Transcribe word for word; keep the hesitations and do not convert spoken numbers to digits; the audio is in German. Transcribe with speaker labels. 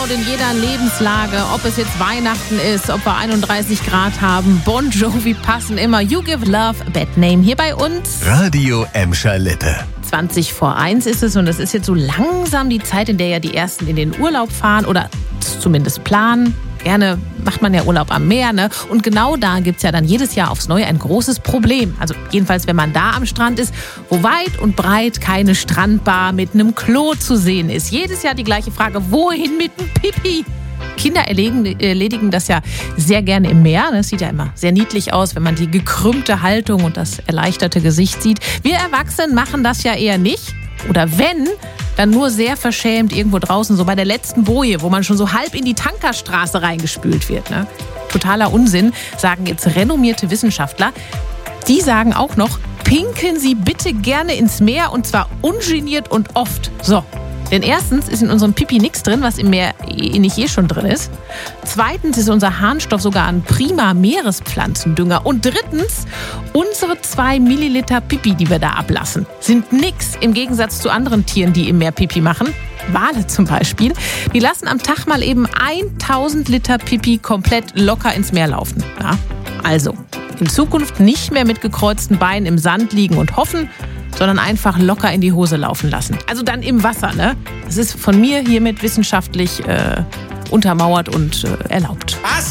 Speaker 1: Und in jeder Lebenslage, ob es jetzt Weihnachten ist, ob wir einunddreißig Grad haben, Bon Jovi passen immer. You Give Love a Bad Name hier bei uns.
Speaker 2: Radio Emscher Lippe.
Speaker 1: zwanzig vor eins ist es und es ist jetzt so langsam die Zeit, in der ja die Ersten in den Urlaub fahren oder zumindest planen. Gerne macht man ja Urlaub am Meer, ne? Und genau da gibt's ja dann jedes Jahr aufs Neue ein großes Problem. Also jedenfalls, wenn man da am Strand ist, wo weit und breit keine Strandbar mit einem Klo zu sehen ist. Jedes Jahr die gleiche Frage, wohin mit dem Pipi? Kinder erledigen, erledigen das ja sehr gerne im Meer. Das sieht ja immer sehr niedlich aus, wenn man die gekrümmte Haltung und das erleichterte Gesicht sieht. Wir Erwachsenen machen das ja eher nicht. Oder wenn, dann nur sehr verschämt irgendwo draußen, so bei der letzten Boje, wo man schon so halb in die Tankerstraße reingespült wird. Ne? Totaler Unsinn, sagen jetzt renommierte Wissenschaftler. Die sagen auch noch, pinkeln Sie bitte gerne ins Meer und zwar ungeniert und oft. So. Denn erstens ist in unserem Pipi nichts drin, was im Meer nicht eh schon drin ist. Zweitens ist unser Harnstoff sogar ein prima Meerespflanzendünger. Und drittens, unsere zwei Milliliter Pipi, die wir da ablassen, sind nix im Gegensatz zu anderen Tieren, die im Meer Pipi machen. Wale zum Beispiel. Die lassen am Tag mal eben tausend Liter Pipi komplett locker ins Meer laufen. Ja, also, in Zukunft nicht mehr mit gekreuzten Beinen im Sand liegen und hoffen, sondern einfach locker in die Hose laufen lassen. Also dann im Wasser, ne? Das ist von mir hiermit wissenschaftlich äh, untermauert und äh, erlaubt.
Speaker 2: Was?